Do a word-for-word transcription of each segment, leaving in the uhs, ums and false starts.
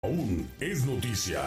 Aún es noticia.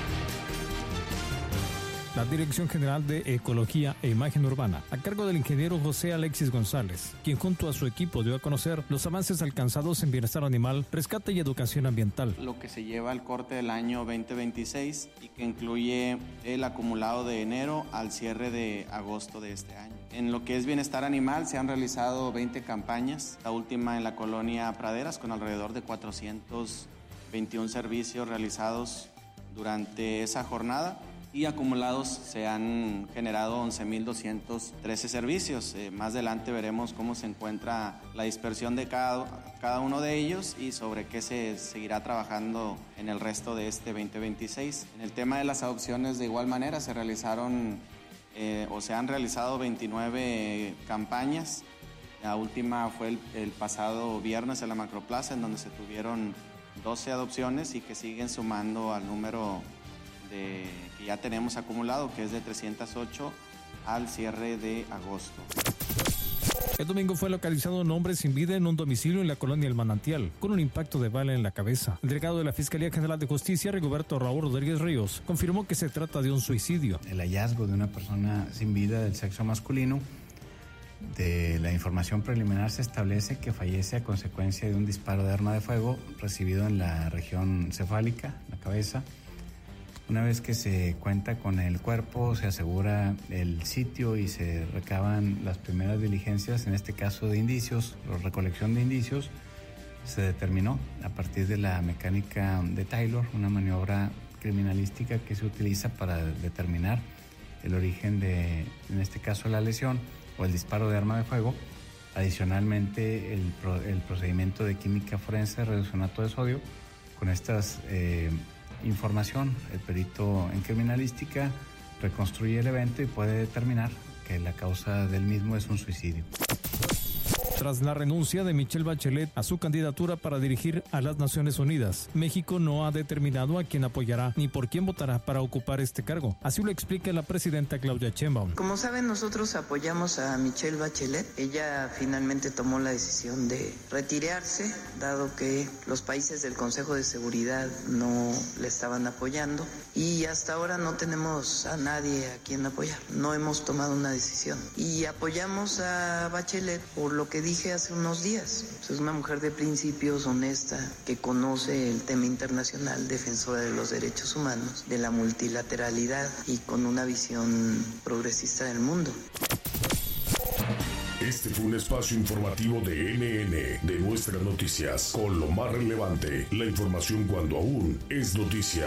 La Dirección General de Ecología e Imagen Urbana, a cargo del ingeniero José Alexis González, quien junto a su equipo dio a conocer los avances alcanzados en bienestar animal, rescate y educación ambiental. Lo que se lleva al corte del año veinte veintiséis y que incluye el acumulado de enero al cierre de agosto de este año. En lo que es bienestar animal se han realizado veinte campañas, la última en la colonia Praderas con alrededor de cuatrocientos veintiún servicios realizados durante esa jornada. Y acumulados se han generado once mil doscientos trece servicios. Eh, más adelante veremos cómo se encuentra la dispersión de cada, cada uno de ellos y sobre qué se seguirá trabajando en el resto de este veinte veintiséis. En el tema de las adopciones, de igual manera, se realizaron eh, o se han realizado veintinueve campañas. La última fue el, el pasado viernes en la Macroplaza, en donde se tuvieron doce adopciones y que siguen sumando al número de, que ya tenemos acumulado, que es de trescientos ocho al cierre de agosto. El domingo fue localizado un hombre sin vida en un domicilio en la colonia El Manantial, con un impacto de bala en la cabeza. El delegado de la Fiscalía General de Justicia, Rigoberto Raúl Rodríguez Ríos, confirmó que se trata de un suicidio. El hallazgo de una persona sin vida del sexo masculino. De la información preliminar se establece que fallece a consecuencia de un disparo de arma de fuego recibido en la región cefálica, la cabeza. Una vez que se cuenta con el cuerpo, se asegura el sitio y se recaban las primeras diligencias, en este caso de indicios, la recolección de indicios. Se determinó a partir de la mecánica de Taylor, una maniobra criminalística que se utiliza para determinar el origen de, en este caso, la lesión o el disparo de arma de fuego. Adicionalmente, el, pro, el procedimiento de química forense de reduccionato de sodio. Con estas eh, información, el perito en criminalística reconstruye el evento y puede determinar que la causa del mismo es un suicidio. Tras la renuncia de Michelle Bachelet a su candidatura para dirigir a las Naciones Unidas, México no ha determinado a quién apoyará ni por quién votará para ocupar este cargo. Así lo explica la presidenta Claudia Sheinbaum. Como saben, nosotros apoyamos a Michelle Bachelet. Ella finalmente tomó la decisión de retirarse, dado que los países del Consejo de Seguridad no le estaban apoyando. Y hasta ahora no tenemos a nadie a quien apoyar. No hemos tomado una decisión. Y apoyamos a Bachelet por lo que dije hace unos días. Es una mujer de principios, honesta, que conoce el tema internacional, defensora de los derechos humanos, de la multilateralidad y con una visión progresista del mundo. Este fue un espacio informativo de N N, de Nuestras Noticias, con lo más relevante, la información cuando aún es noticia.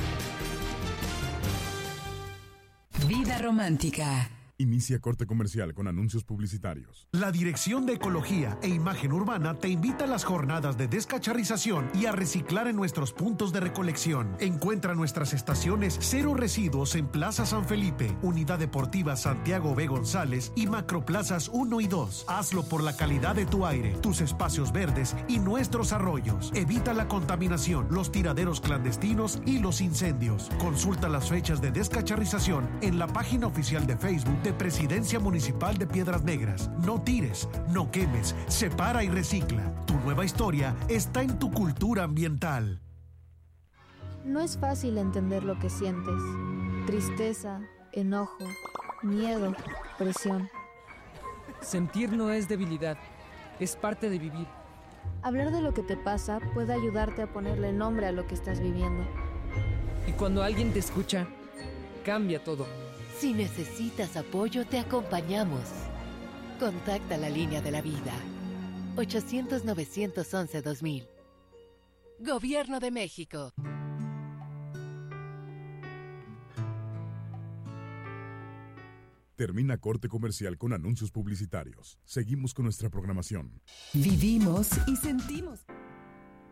Vida romántica. Inicia corte comercial con anuncios publicitarios. La Dirección de Ecología e Imagen Urbana te invita a las jornadas de descacharrización y a reciclar en nuestros puntos de recolección. Encuentra nuestras estaciones Cero Residuos en Plaza San Felipe, Unidad Deportiva Santiago B. González y Macroplazas uno y dos. Hazlo por la calidad de tu aire, tus espacios verdes y nuestros arroyos. Evita la contaminación, los tiraderos clandestinos y los incendios. Consulta las fechas de descacharrización en la página oficial de Facebook de Presidencia Municipal de Piedras Negras. No tires, no quemes, separa y recicla. Tu nueva historia está en tu cultura ambiental. No es fácil entender lo que sientes. Tristeza, enojo, miedo, presión. Sentir no es debilidad, es parte de vivir. Hablar de lo que te pasa puede ayudarte a ponerle nombre a lo que estás viviendo. Y cuando alguien te escucha, cambia todo. Si necesitas apoyo, te acompañamos. Contacta la línea de la vida. ochocientos, novecientos once, dos mil. Gobierno de México. Termina corte comercial con anuncios publicitarios. Seguimos con nuestra programación. Vivimos y sentimos.